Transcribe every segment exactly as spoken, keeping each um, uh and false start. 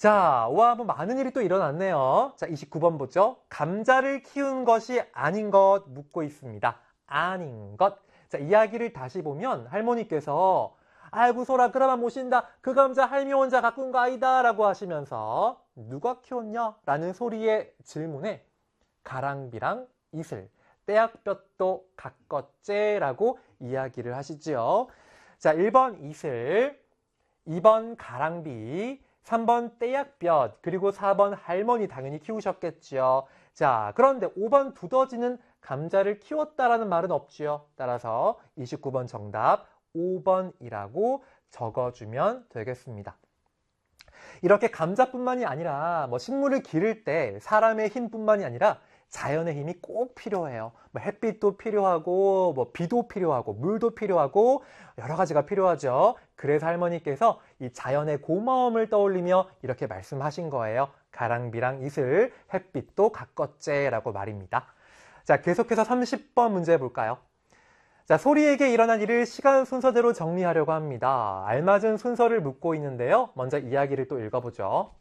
자, 와, 뭐 많은 일이 또 일어났네요. 자, 이십구 번 보죠. 감자를 키운 것이 아닌 것 묻고 있습니다. 아닌 것. 자, 이야기를 다시 보면 할머니께서 아이고 소라 그러면 모신다. 그 감자 할미 혼자 가꾼 거 아니다 라고 하시면서 누가 키웠냐? 라는 소리의 질문에 가랑비랑 이슬, 떼약볕도 가꿨제 라고 이야기를 하시지요. 자, 일 번 이슬, 이 번 가랑비, 삼 번 떼약볕, 그리고 사 번 할머니 당연히 키우셨겠죠. 자, 그런데 오 번 두더지는 감자를 키웠다라는 말은 없지요. 따라서 이십구 번 정답 오 번이라고 적어주면 되겠습니다. 이렇게 감자뿐만이 아니라 뭐 식물을 기를 때 사람의 힘뿐만이 아니라 자연의 힘이 꼭 필요해요. 뭐 햇빛도 필요하고 뭐 비도 필요하고 물도 필요하고 여러 가지가 필요하죠. 그래서 할머니께서 이 자연의 고마움을 떠올리며 이렇게 말씀하신 거예요. 가랑비랑 이슬, 햇빛도 가꿨제라고 말입니다. 자, 계속해서 삼십 번 문제 볼까요? 자, 소리에게 일어난 일을 시간 순서대로 정리하려고 합니다. 알맞은 순서를 묻고 있는데요. 먼저 이야기를 또 읽어보죠.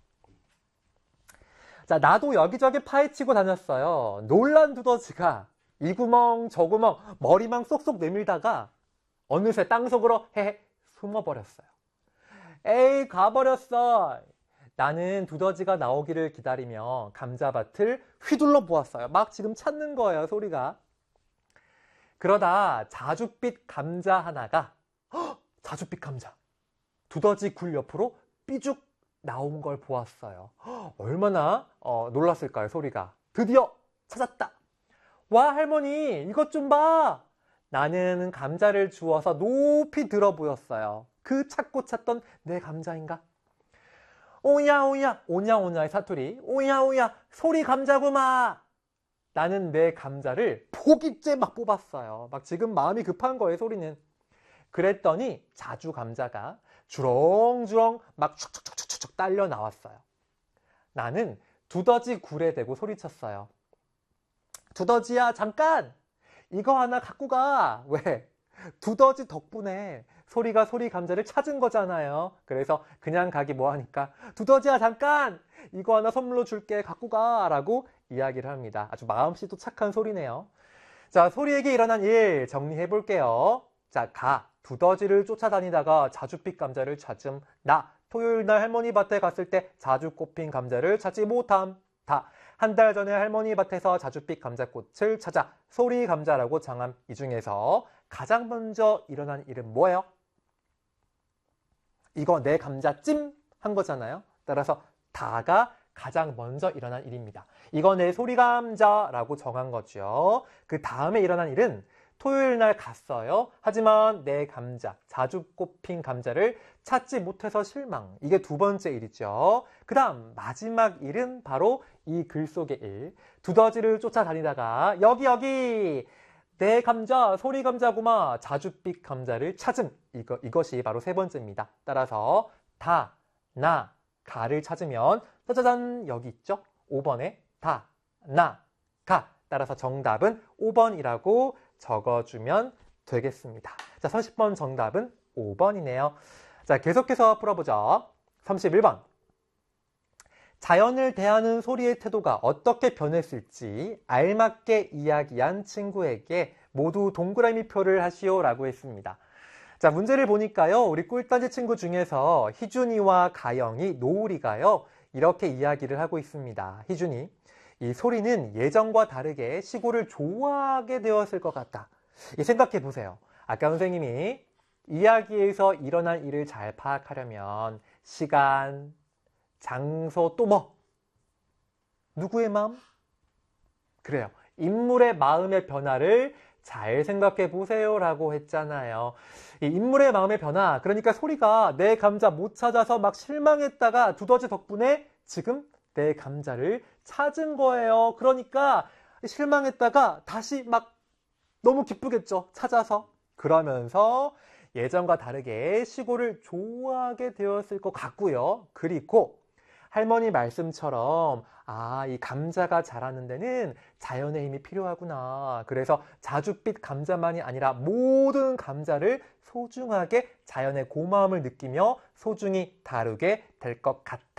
자, 나도 여기저기 파헤치고 다녔어요. 놀란 두더지가 이 구멍 저 구멍 머리만 쏙쏙 내밀다가 어느새 땅속으로 헤헤 숨어버렸어요. 에이 가버렸어. 나는 두더지가 나오기를 기다리며 감자밭을 휘둘러 보았어요. 막 지금 찾는 거예요, 소리가. 그러다 자줏빛 감자 하나가 헉, 자줏빛 감자 두더지 굴 옆으로 삐죽 나온 걸 보았어요. 허, 얼마나 어, 놀랐을까요, 소리가. 드디어 찾았다. 와, 할머니 이것 좀 봐. 나는 감자를 주워서 높이 들어 보였어요. 그 찾고 찾던 내 감자인가? 오야 오야 오냐 오냐의 사투리. 오야 오야 소리 감자구마. 나는 내 감자를 포깃째 막 뽑았어요. 막 지금 마음이 급한 거예요, 소리는. 그랬더니 자주 감자가 주렁주렁 막 촉촉촉촉촉 딸려 나왔어요. 나는 두더지 굴에 대고 소리쳤어요. 두더지야, 잠깐! 이거 하나 갖고 가! 왜? 두더지 덕분에 소리가 소리 감자를 찾은 거잖아요. 그래서 그냥 가기 뭐하니까 두더지야, 잠깐! 이거 하나 선물로 줄게, 갖고 가! 라고 이야기를 합니다. 아주 마음씨도 착한 소리네요. 자, 소리에게 일어난 일 정리해 볼게요. 자, 가. 두더지를 쫓아다니다가 자줏빛 감자를 찾음. 나. 토요일 날 할머니 밭에 갔을 때 자주 꽃핀 감자를 찾지 못함. 다. 한 달 전에 할머니 밭에서 자줏빛 감자꽃을 찾아 소리 감자라고 정함. 이 중에서 가장 먼저 일어난 일은 뭐예요? 이거 내 감자찜 한 거잖아요. 따라서 다가 가장 먼저 일어난 일입니다. 이거 내 소리 감자라고 정한 거죠. 그 다음에 일어난 일은 토요일 날 갔어요. 하지만 내 감자, 자주 꽃핀 감자를 찾지 못해서 실망. 이게 두 번째 일이죠. 그 다음 마지막 일은 바로 이 글 속의 일. 두더지를 쫓아다니다가 여기 여기 내 감자, 소리 감자구마, 자줏빛 감자를 찾음. 이거, 이것이 바로 세 번째입니다. 따라서 다, 나, 가를 찾으면 짜자잔 여기 있죠. 오 번에 다, 나, 가. 따라서 정답은 오 번이라고 적어주면 되겠습니다. 자, 삼십 번 정답은 오 번이네요. 자, 계속해서 풀어보죠. 삼십일 번. 자연을 대하는 소리의 태도가 어떻게 변했을지 알맞게 이야기한 친구에게 모두 동그라미 표를 하시오라고 했습니다. 자, 문제를 보니까요. 우리 꿀단지 친구 중에서 희준이와 가영이, 노을이가요. 이렇게 이야기를 하고 있습니다. 희준이. 이 소리는 예전과 다르게 시골을 좋아하게 되었을 것 같다. 생각해 보세요. 아까 선생님이 이야기에서 일어난 일을 잘 파악하려면 시간, 장소, 또 뭐? 누구의 마음? 그래요. 인물의 마음의 변화를 잘 생각해 보세요 라고 했잖아요. 이 인물의 마음의 변화, 그러니까 소리가 내 감자 못 찾아서 막 실망했다가 두더지 덕분에 지금 내 감자를 찾은 거예요. 그러니까 실망했다가 다시 막 너무 기쁘겠죠. 찾아서. 그러면서 예전과 다르게 시골을 좋아하게 되었을 것 같고요. 그리고 할머니 말씀처럼 아, 이 감자가 자라는 데는 자연의 힘이 필요하구나. 그래서 자줏빛 감자만이 아니라 모든 감자를 소중하게 자연의 고마움을 느끼며 소중히 다루게 될 것 같아.